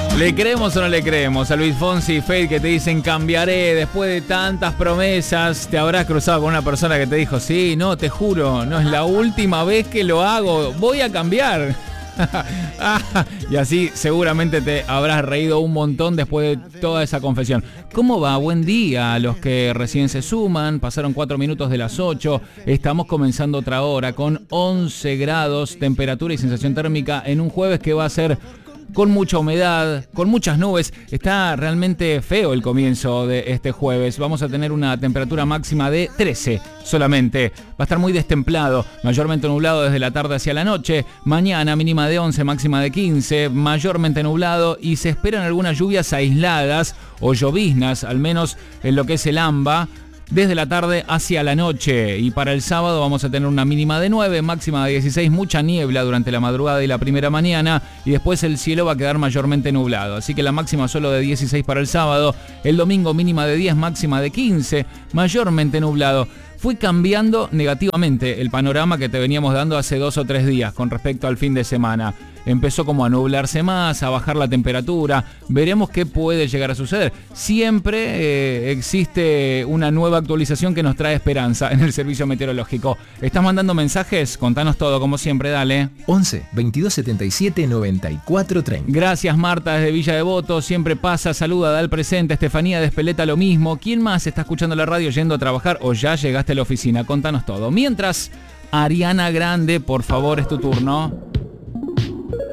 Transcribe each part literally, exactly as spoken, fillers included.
¿Le creemos o no le creemos a Luis Fonsi y Fade que te dicen cambiaré después de tantas promesas? Te habrás cruzado con una persona que te dijo, sí, no, te juro, no es la última vez que lo hago, voy a cambiar. Y así seguramente te habrás reído un montón después de toda esa confesión. ¿Cómo va? Buen día a los que recién se suman. Pasaron cuatro minutos de las ocho. Estamos comenzando otra hora con once grados, temperatura y sensación térmica en un jueves que va a ser con mucha humedad, con muchas nubes. Está realmente feo el comienzo de este jueves. Vamos a tener una temperatura máxima de trece solamente. Va a estar muy destemplado, mayormente nublado desde la tarde hacia la noche. Mañana mínima de once, máxima de quince, mayormente nublado y se esperan algunas lluvias aisladas o lloviznas, al menos en lo que es el AMBA, desde la tarde hacia la noche. Y para el sábado vamos a tener una mínima de nueve, máxima de dieciséis, mucha niebla durante la madrugada y la primera mañana, y después el cielo va a quedar mayormente nublado, así que la máxima solo de dieciséis para el sábado. El domingo mínima de diez, máxima de quince, mayormente nublado. Fue cambiando negativamente el panorama que te veníamos dando hace dos o tres días con respecto al fin de semana. Empezó como a nublarse más, a bajar la temperatura. Veremos qué puede llegar a suceder. Siempre eh, existe una nueva actualización que nos trae esperanza en el servicio meteorológico. ¿Estás mandando mensajes? Contanos todo, como siempre, dale. once, veintidós, setenta y siete, noventa y cuatro, treinta. Gracias, Marta, desde Villa Devoto. Siempre pasa, saluda, da el presente. Estefanía de Espeleta, lo mismo. ¿Quién más está escuchando la radio yendo a trabajar o ya llegaste a la oficina? Contanos todo. Mientras, Ariana Grande, por favor, es tu turno.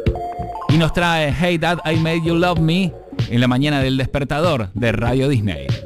Y nos trae Hey Dad, I Made You Love Me en la mañana del despertador de Radio Disney.